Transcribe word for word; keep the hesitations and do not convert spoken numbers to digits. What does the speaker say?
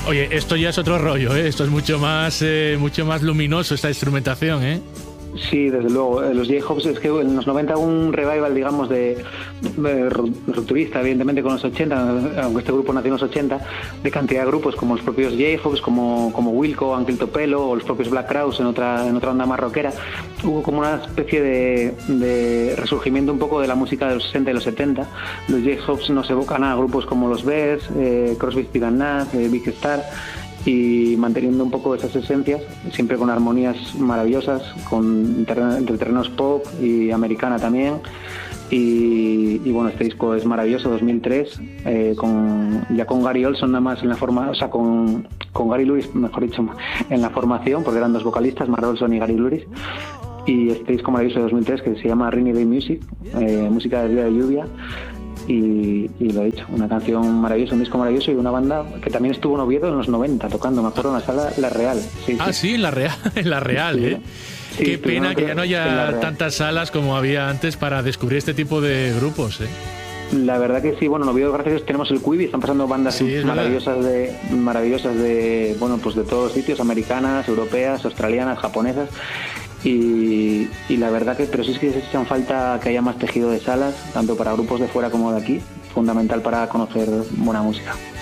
Oye, esto ya es otro rollo, ¿eh? Esto es mucho más, eh, mucho más luminoso, esta instrumentación, ¿eh? Sí, desde luego. Los J-Hops es que en los noventa hubo un revival, digamos, de, de rupturista, evidentemente con los ochenta, aunque este grupo nació en los ochenta, de cantidad de grupos como los propios J-Hops, como, como Wilco, Uncle Tupelo o los propios Black Crowes en otra, en otra onda más rockera. Hubo como una especie de, de resurgimiento un poco de la música de los sesenta y los setenta. Los J-Hops nos evocan a grupos como los Bears, eh, Crosby, Stills and Nash, eh, Big Star, y manteniendo un poco esas esencias, siempre con armonías maravillosas, con terrenos, entre terrenos pop y americana también. Y, y bueno, este disco es maravilloso, dos mil tres, eh, con, ya con Gary Olson nada más en la forma, o sea, con, con Gary Lewis, mejor dicho, en la formación, porque eran dos vocalistas, Mark Olson y Gary Lewis. Y este disco maravilloso de dos mil tres que se llama Rainy Day Music, eh, música de día de lluvia. Y, y lo he dicho, una canción maravillosa, un disco maravilloso y una banda que también estuvo en Oviedo en los noventa tocando, me acuerdo, en la sala La Real. Sí, ah, sí, sí, en La Real, en La Real, sí, ¿eh? Sí, Qué pena que ya no haya tantas salas como había antes para descubrir este tipo de grupos, ¿eh? La verdad que sí, bueno, en Oviedo, gracias a Dios, tenemos el Quibi, están pasando bandas sí, maravillosas de, maravillosas de, bueno, pues de todos los sitios, americanas, europeas, australianas, japonesas. Y, y la verdad que, pero sí es que se echan falta que haya más tejido de salas, tanto para grupos de fuera como de aquí, fundamental para conocer buena música.